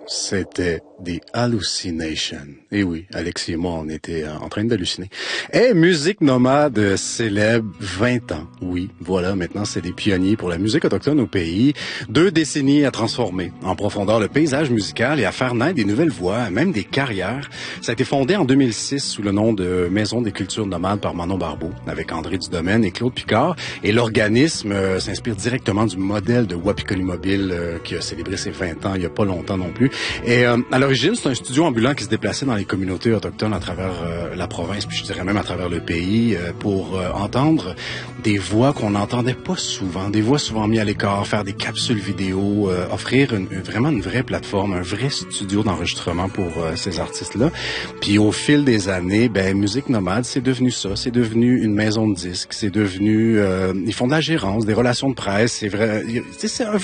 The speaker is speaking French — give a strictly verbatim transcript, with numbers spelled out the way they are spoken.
C'était The Hallucination. Et oui, Alexis et moi, on était en train d'halluciner. Et Musique Nomade célèbre vingt ans. Oui, voilà, maintenant c'est des pionniers pour la musique autochtone au pays. Deux décennies à transformer en profondeur le paysage musical et à faire naître des nouvelles voix, même des carrières. Ça a été fondé en deux mille six sous le nom de Maison des cultures nomades par Manon Barbeau, avec André Dudomaine et Claude Picard. Et l'organisme euh, s'inspire directement du modèle de Wapikoni Mobile euh, qui a célébré ses vingt ans il y a pas longtemps non plus. Et euh, à l'origine, c'est un studio ambulant qui se déplaçait dans les communautés autochtones à travers euh, la province, puis je dirais même à travers le pays, euh, pour euh, entendre des voix qu'on n'entendait pas souvent, des voix souvent mises à l'écart, faire des capsules vidéo, euh, offrir une, une, vraiment une vraie plateforme, un vrai studio d'enregistrement pour euh, ces artistes-là. Puis au fil des années, ben Musique Nomade, c'est devenu ça, c'est devenu une maison de disques, c'est devenu, euh, ils font de la gérance, des relations de presse, c'est vrai, c'est un